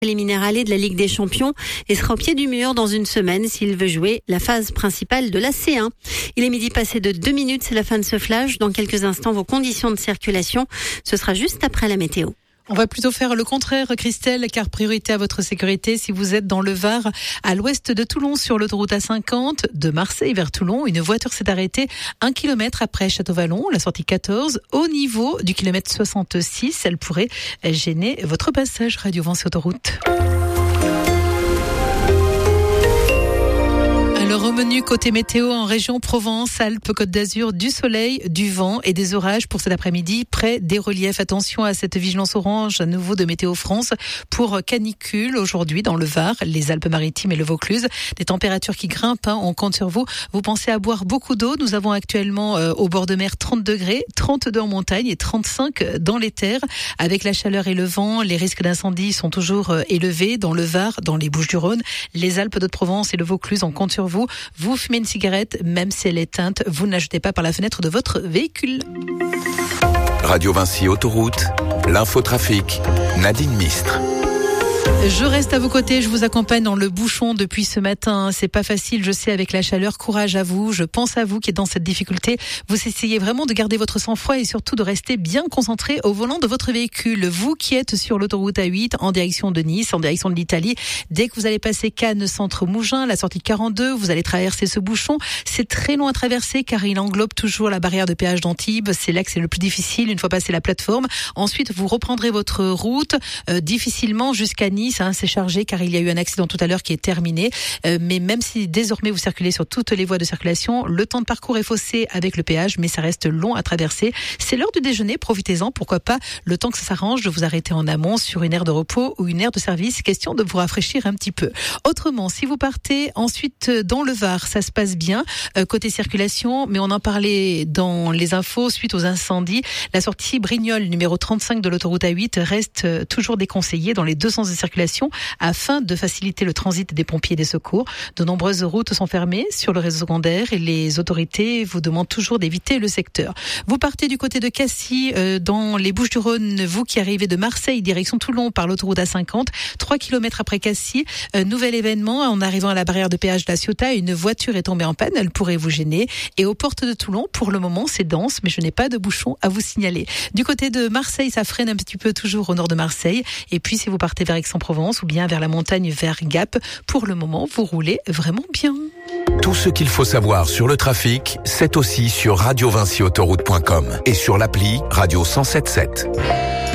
Préliminaire allée de la Ligue des Champions et sera au pied du mur dans une semaine s'il veut jouer la phase principale de la C1. Il est midi passé de 2 minutes, c'est la fin de ce flash. Dans quelques instants, vos conditions de circulation, ce sera juste après la météo. On va plutôt faire le contraire, Christelle, car priorité à votre sécurité si vous êtes dans le Var, à l'ouest de Toulon, sur l'autoroute A50, de Marseille vers Toulon. Une voiture s'est arrêtée 1 kilomètre après Château-Vallon, la sortie 14, au niveau du kilomètre 66. Elle pourrait gêner votre passage. Radio Vence Autoroute. Alors au menu côté météo en région Provence, Alpes, Côte d'Azur, du soleil, du vent et des orages pour cet après-midi près des reliefs. Attention à cette vigilance orange à nouveau de Météo France pour canicule aujourd'hui dans le Var, les Alpes-Maritimes et le Vaucluse. Des températures qui grimpent, on compte sur vous. Vous pensez à boire beaucoup d'eau. Nous avons actuellement au bord de mer 30 degrés, 32 en montagne et 35 dans les terres. Avec la chaleur et le vent, les risques d'incendie sont toujours élevés dans le Var, dans les Bouches-du-Rhône, les Alpes de Provence et le Vaucluse. On compte sur vous. Vous fumez une cigarette, même si elle est éteinte, vous ne la jetez pas par la fenêtre de votre véhicule. Radio Vinci Autoroute, l'infotrafic, Nadine Mistre. Je reste à vos côtés, je vous accompagne dans le bouchon depuis ce matin. C'est pas facile, je sais, avec la chaleur. Courage à vous, je pense à vous qui êtes dans cette difficulté. Vous essayez vraiment de garder votre sang-froid et surtout de rester bien concentré au volant de votre véhicule. Vous qui êtes sur l'autoroute A8 en direction de Nice, en direction de l'Italie, dès que vous allez passer Cannes, centre Mougins, la sortie 42, vous allez traverser ce bouchon. C'est très long à traverser car il englobe toujours la barrière de péage d'Antibes. C'est là que c'est le plus difficile une fois passé la plateforme. Ensuite, vous reprendrez votre route difficilement jusqu'à Nice. C'est chargé car il y a eu un accident tout à l'heure qui est terminé. Mais même si désormais vous circulez sur toutes les voies de circulation, le temps de parcours est faussé avec le péage, mais ça reste long à traverser. C'est l'heure du déjeuner, profitez-en. Pourquoi pas, le temps que ça s'arrange, de vous arrêter en amont sur une aire de repos ou une aire de service, question de vous rafraîchir un petit peu. Autrement, si vous partez ensuite dans le Var, ça se passe bien côté circulation, mais on en parlait dans les infos suite aux incendies. La sortie Brignoles, numéro 35 de l'autoroute A8, reste toujours déconseillée dans les deux sens de circulation afin de faciliter le transit des pompiers et des secours. De nombreuses routes sont fermées sur le réseau secondaire et les autorités vous demandent toujours d'éviter le secteur. Vous partez du côté de Cassis, dans les Bouches-du-Rhône, vous qui arrivez de Marseille, direction Toulon par l'autoroute A50, 3 km après Cassis. Nouvel événement, en arrivant à la barrière de péage de la Ciotat, une voiture est tombée en panne, elle pourrait vous gêner. Et aux portes de Toulon, pour le moment, c'est dense, mais je n'ai pas de bouchon à vous signaler. Du côté de Marseille, ça freine un petit peu toujours au nord de Marseille. Et puis, si vous partez vers Aix-en-Provence ou bien vers la montagne vers Gap, pour le moment, vous roulez vraiment bien. Tout ce qu'il faut savoir sur le trafic, c'est aussi sur radiovinciautoroute.com et sur l'appli Radio 107.7.